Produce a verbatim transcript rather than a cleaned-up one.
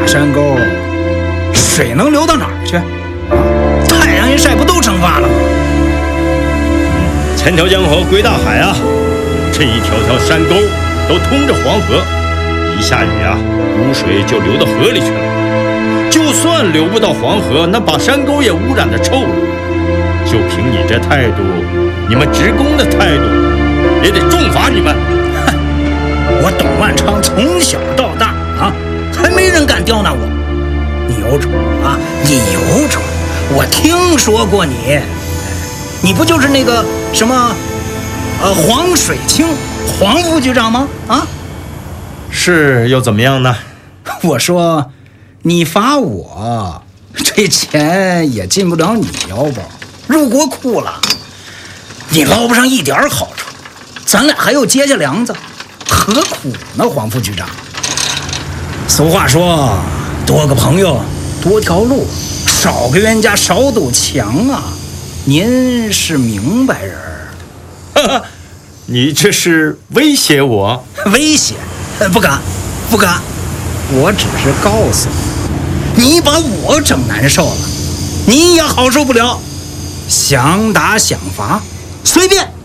大山沟，水能流到哪儿去？啊，太阳一晒，不都蒸发了吗？ 千条江河归大海啊，这一条条山沟都通着黄河，一下雨啊，污水就流到河里去了。就算流不到黄河，那把山沟也污染的臭了。就凭你这态度，你们职工的态度，也得重罚你们。 哼，我董万昌从小到大啊，还没人敢刁难我。你有种啊，你有种！我听说过你，你不就是那个什么，呃，黄水清黄副局长吗？啊， 是又怎么样呢？ 我说，你罚我，这钱也进不了你腰包，入国库了，你捞不上一点好处，咱俩还有结下梁子，何苦呢？黄副局长。俗话说，多个朋友多条路，少个冤家少堵墙啊。您是明白人儿。 你这是威胁我？ 威胁？不敢，不敢。我只是告诉你，你把我整难受了，你也好受不了。想打想罚，随便。